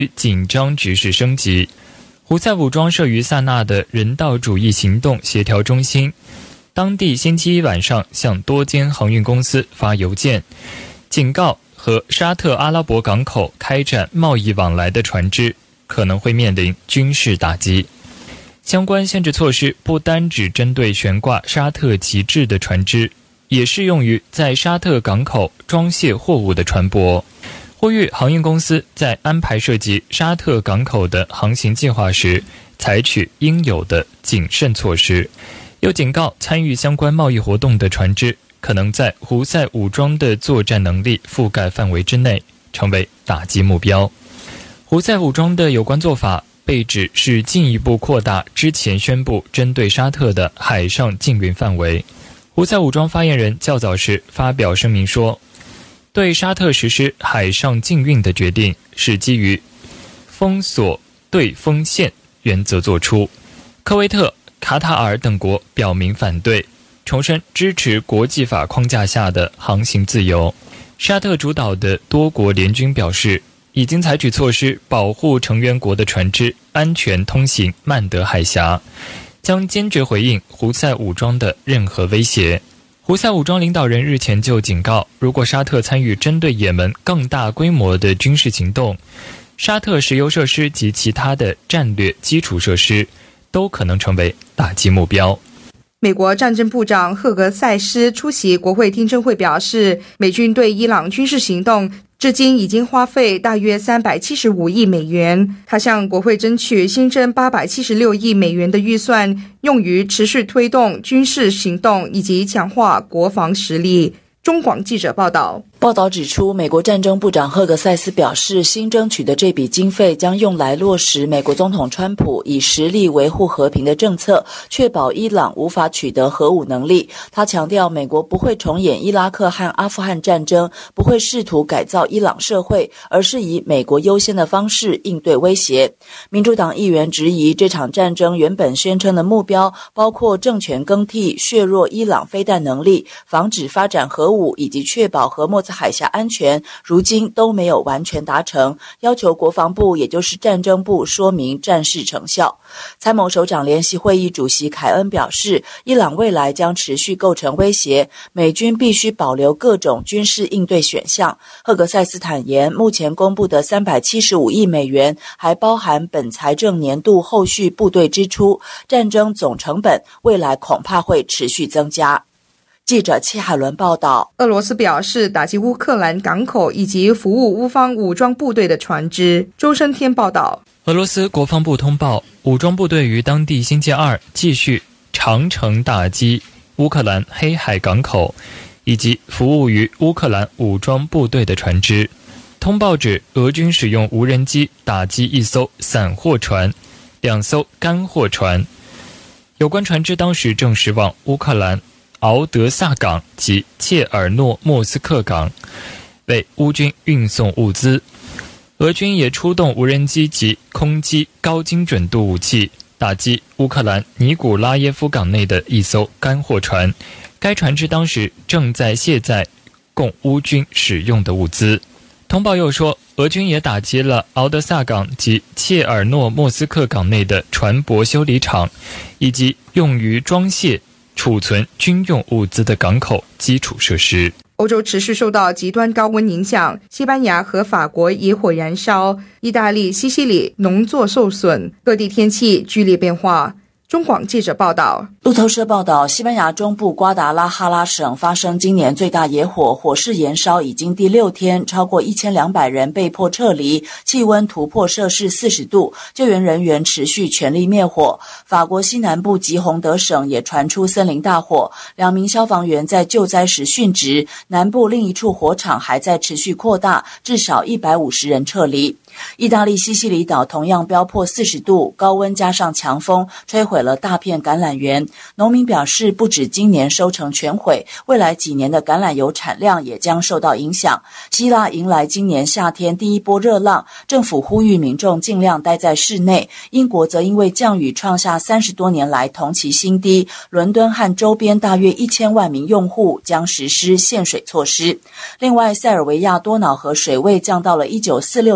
紧张局势升级。胡塞武装设于萨那的人道主义行动协调中心，当地星期一晚上向多间航运公司发邮件，警告和沙特阿拉伯港口开展贸易往来的船只可能会面临军事打击。相关限制措施不单只针对悬挂沙特旗帜的船只，也适用于在沙特港口装卸货物的船舶。呼吁航运公司在安排涉及沙特港口的航行计划时，采取应有的谨慎措施。又警告参与相关贸易活动的船只可能在胡塞武装的作战能力覆盖范围之内，成为打击目标。胡塞武装的有关做法被指是进一步扩大之前宣布针对沙特的海上禁运范围。胡塞武装发言人较早时发表声明说，对沙特实施海上禁运的决定是基于封锁对风险原则作出。科威特、卡塔尔等国表明反对，重申支持国际法框架下的航行自由。沙特主导的多国联军表示，已经采取措施保护成员国的船只安全通行曼德海峡，将坚决回应胡塞武装的任何威胁。胡塞武装领导人日前就警告，如果沙特参与针对也门更大规模的军事行动，沙特石油设施及其他的战略基础设施都可能成为打击目标。 美国战争部长赫格塞斯出席国会听证会表示，美军对伊朗军事行动至今已经花费大约375亿美元。他向国会争取新增876亿美元的预算，用于持续推动军事行动以及强化国防实力。中广记者报道。 报道指出，美国战争部长赫格塞斯表示，新争取的这笔经费将用来落实美国总统川普以实力维护和平的政策，确保伊朗无法取得核武能力。他强调，美国不会重演伊拉克和阿富汗战争，不会试图改造伊朗社会，而是以美国优先的方式应对威胁。民主党议员质疑，这场战争原本宣称的目标包括政权更替、削弱伊朗飞弹能力、防止发展核武以及确保和莫斯海峡安全，如今都没有完全达成，要求国防部也就是战争部说明战事成效。参谋首长联席会议主席凯恩表示，伊朗未来将持续构成威胁，美军必须保留各种军事应对选项。赫格塞斯坦言，目前公布的375亿美元还包含本财政年度后续部队支出，战争总成本未来恐怕会持续增加。记者戚海伦报道。 俄罗斯表示打击乌克兰港口以及服务乌方武装部队的船只。周生天报道。 俄罗斯国防部通报，武装部队于当地星期二继续长程打击乌克兰黑海港口以及服务于乌克兰武装部队的船只。通报指，俄军使用无人机打击一艘散货船、2艘干货船，有关船只当时正驶往乌克兰敖德萨港及切尔诺莫斯克港，为乌军运送物资。俄军也出动无人机及空击高精准度武器，打击乌克兰尼古拉耶夫港内的一艘干货船，该船只当时正在卸载供乌军使用的物资。通报又说，俄军也打击了敖德萨港及切尔诺莫斯克港内的船舶修理厂，以及用于装卸储存军用物资的港口基础设施。 欧洲持续受到极端高温影响，西班牙和法国野火燃烧，意大利、西西里农作受损，各地天气剧烈变化。中广记者报道。 路透社报道，西班牙中部瓜达拉哈拉省发生今年最大野火，火势延烧已经第6天，超过1200人被迫撤离，气温突破摄氏40度，救援人员持续全力灭火。法国西南部吉洪德省也传出森林大火，2名消防员在救灾时殉职，南部另一处火场还在持续扩大，至少150人撤离。意大利西西里岛同样飙破40度，高温加上强风，摧毁了大片橄榄园。农民表示，不止今年收成全毁，未来几年的橄榄油产量也将受到影响。希腊迎来今年夏天第一波热浪，政府呼吁民众尽量待在室内。英国则因为降雨创下30多年来同期新低，伦敦和周边大约1000万名用户将实施限水措施。另外，塞尔维亚多瑙河水位降到了1946年以来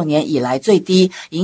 来最低，